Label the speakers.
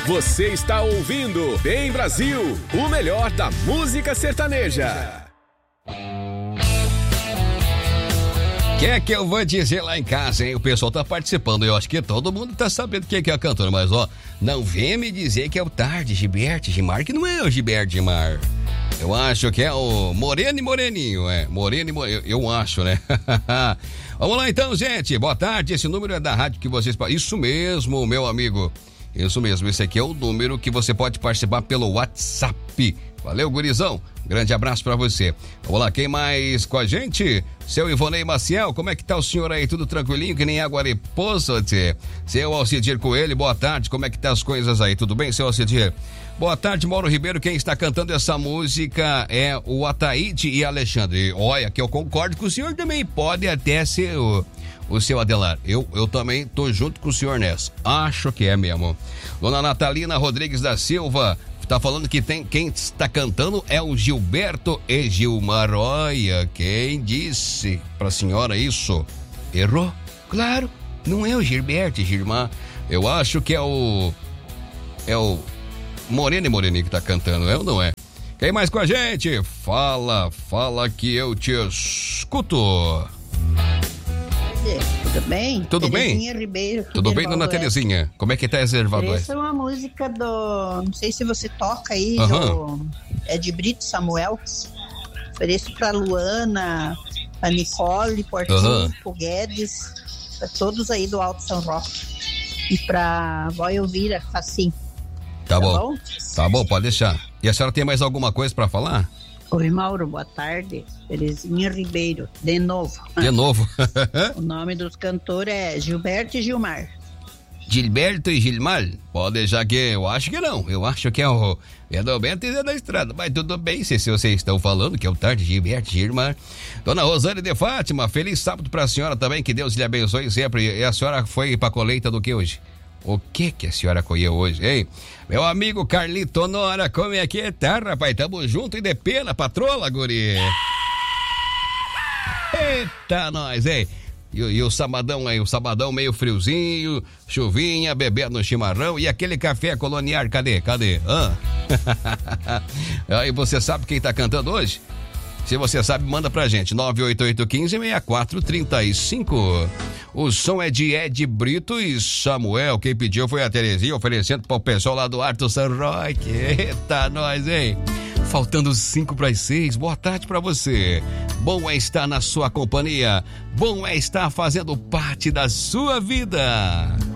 Speaker 1: Você está ouvindo Bem Brasil, o melhor da música sertaneja.
Speaker 2: O que é que eu vou dizer lá em casa, hein? O pessoal tá participando, eu acho que todo mundo tá sabendo quem é a cantora, mas ó, não vem me dizer que é o Tarde, Gilberto Gilmar, que não é o Gilberto Gilmar. Eu acho que é o Moreno e Moreninho, Moreno e Moreninho, eu acho, né? Vamos lá então, gente, boa tarde, esse número é da rádio que vocês... Isso mesmo, meu amigo, isso mesmo, esse aqui é o número que você pode participar pelo WhatsApp. Valeu, gurizão. Grande abraço pra você. Vamos lá, quem mais com a gente? Seu Ivonei Maciel, como é que tá o senhor aí? Tudo tranquilinho, que nem água areposa, tchê? Seu Alcidir Coelho, boa tarde, como é que tá as coisas aí? Tudo bem, seu Alcidir? Boa tarde, Mauro Ribeiro, quem está cantando essa música é o Ataíde e Alexandre. Olha, que eu concordo com o senhor também, pode até ser o seu Adelar. Eu também tô junto com o senhor nessa. Acho que é mesmo. Dona Natalina Rodrigues da Silva tá falando que quem está cantando é o Gilberto e Gilmar. Olha, quem disse pra senhora isso? Errou? Claro, não é o Gilberto e Gilmar. Eu acho que é o Moreno e Moreninho que tá cantando, é ou não é? Quem mais com a gente? Fala que eu te escuto.
Speaker 3: Tudo bem?
Speaker 2: Tudo
Speaker 3: Terezinha
Speaker 2: bem?
Speaker 3: Ribeiro.
Speaker 2: Tudo bem, dona Terezinha? Como é que tá reservado?
Speaker 3: Essa é uma música do... Não sei se você toca aí, é de Brito Samuel. Ofereço pra Luana, a Nicole, Portinho, pro Guedes, pra todos aí do Alto São Roque. E pra Vó Elvira, assim.
Speaker 2: Tá bom? Tá bom, pode deixar. E a senhora tem mais alguma coisa pra falar?
Speaker 3: Oi, Mauro, boa tarde. Terezinha Ribeiro, de novo.
Speaker 2: De novo.
Speaker 3: O nome dos cantores é Gilberto e Gilmar.
Speaker 2: Gilberto e Gilmar? Pode deixar que eu acho que não. Eu acho que é o do Bento e da Estrada. Mas tudo bem, se vocês estão falando que é o Tarde, Gilberto e Gilmar. Dona Rosane de Fátima, feliz sábado pra senhora também. Que Deus lhe abençoe sempre. E a senhora foi pra colheita do que hoje? O que a senhora colheu hoje, hein? Meu amigo Carlito Honora, como é que tá, rapaz? Tamo junto e de pena, patrola, guri. Eita, nós, hein? E o sabadão aí, o sabadão meio friozinho, chuvinha, bebendo no chimarrão e aquele café colonial, cadê? Aí você sabe quem tá cantando hoje? Se você sabe, manda pra gente, 988-15-6435. O som é de Ed Brito e Samuel. Quem pediu foi a Terezinha, oferecendo pro pessoal lá do Alto São Roque. Eita, nós, hein? Faltando 5:06, boa tarde pra você. Bom é estar na sua companhia. Bom é estar fazendo parte da sua vida.